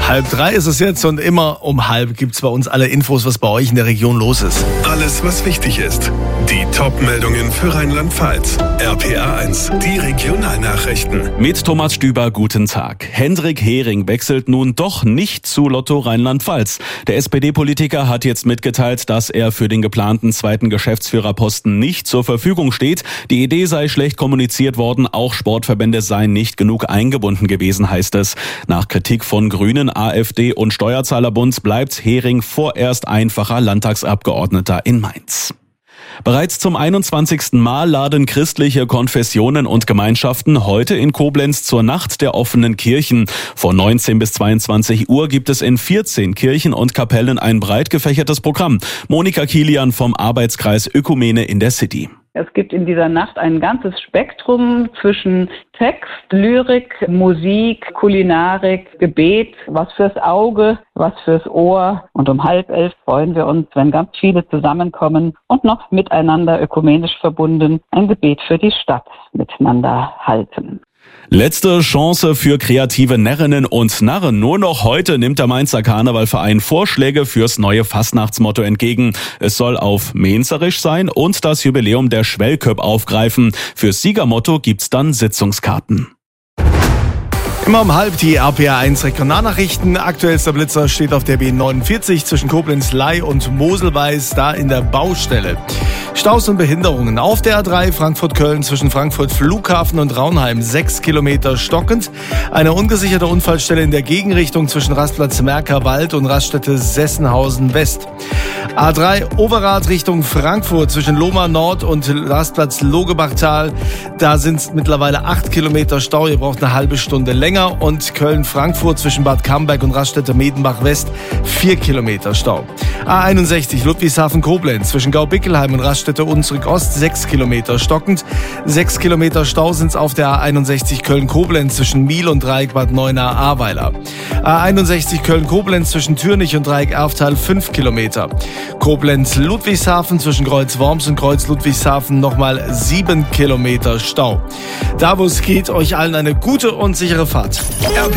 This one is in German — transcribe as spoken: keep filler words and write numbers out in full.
Halb drei ist es jetzt und immer um halb gibt's bei uns alle Infos, was bei euch in der Region los ist. Alles, was wichtig ist. Die Top-Meldungen für Rheinland-Pfalz. R P A eins, die Regionalnachrichten. Mit Thomas Stüber, guten Tag. Hendrik Hering wechselt nun doch nicht zu Lotto Rheinland-Pfalz. Der S P D-Politiker hat jetzt mitgeteilt, dass er für den geplanten zweiten Geschäftsführerposten nicht zur Verfügung steht. Die Idee sei schlecht kommuniziert worden, auch Sportverbände seien nicht genug eingebunden gewesen, heißt es. Nach Kritik von Grünen, AfD und Steuerzahlerbund bleibt Hering vorerst einfacher Landtagsabgeordneter in Mainz. Bereits zum einundzwanzigsten Mal laden christliche Konfessionen und Gemeinschaften heute in Koblenz zur Nacht der offenen Kirchen. Von neunzehn bis zweiundzwanzig Uhr gibt es in vierzehn Kirchen und Kapellen ein breit gefächertes Programm. Monika Kilian vom Arbeitskreis Ökumene in der City. Es gibt in dieser Nacht ein ganzes Spektrum zwischen Text, Lyrik, Musik, Kulinarik, Gebet, was fürs Auge, was fürs Ohr. Und um halb elf freuen wir uns, wenn ganz viele zusammenkommen und noch miteinander ökumenisch verbunden ein Gebet für die Stadt miteinander halten. Letzte Chance für kreative Närrinnen und Narren. Nur noch heute nimmt der Mainzer Karnevalverein Vorschläge fürs neue Fastnachtsmotto entgegen. Es soll auf Mainzerisch sein und das Jubiläum der Schwellköpp aufgreifen. Fürs Siegermotto gibt's dann Sitzungskarten. Immer um halb die R P A eins Regionalnachrichten. Aktuellster Blitzer steht auf der B neunundvierzig zwischen Koblenz-Ley und Moselweiß, da in der Baustelle. Staus und Behinderungen auf der A drei Frankfurt-Köln zwischen Frankfurt Flughafen und Raunheim, sechs Kilometer stockend. Eine ungesicherte Unfallstelle in der Gegenrichtung zwischen Rastplatz Merkerwald und Raststätte Sessenhausen West. A drei Overath Richtung Frankfurt zwischen Lohmar Nord und Rastplatz Logebachtal. Da sind es mittlerweile acht Kilometer Stau. Ihr braucht eine halbe Stunde länger. Und Köln-Frankfurt zwischen Bad Camberg und Raststätte Medenbach West, vier Kilometer Stau. A einundsechzig Ludwigshafen-Koblenz zwischen Gaubickelheim und Raststätte Unstrut-Ost, sechs Kilometer stockend. sechs Kilometer Stau sind es auf der A einundsechzig Köln-Koblenz zwischen Miel und Dreieck Bad Neuenahr-Ahrweiler. A einundsechzig Köln-Koblenz zwischen Türnich und Dreieck Erftal, fünf Kilometer. Koblenz-Ludwigshafen zwischen Kreuz-Worms und Kreuz-Ludwigshafen nochmal sieben Kilometer Stau. Da wo es geht, euch allen eine gute und sichere Fahrt. R